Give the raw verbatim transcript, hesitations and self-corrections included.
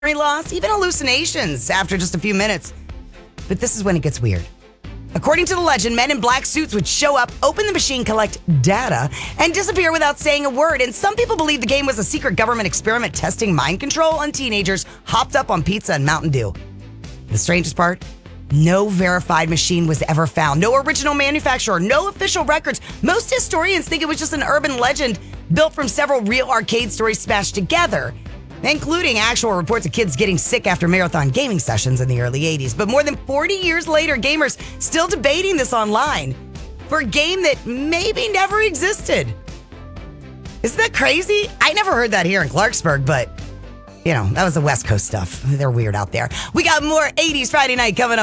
memory loss, even hallucinations after just a few minutes. But this is when it gets weird. According to the legend, men in black suits would show up, open the machine, collect data, and disappear without saying a word. And some people believe the game was a secret government experiment testing mind control on teenagers hopped up on pizza and Mountain Dew. The strangest part? No verified machine was ever found. No original manufacturer, no official records. Most historians think it was just an urban legend built from several real arcade stories smashed together, including actual reports of kids getting sick after marathon gaming sessions in the early eighties. But more than forty years later, gamers still debating this online for a game that maybe never existed. Isn't that crazy? I never heard that here in Clarksburg, but, you know, that was the West Coast stuff. They're weird out there. We got more eighties Friday night coming up.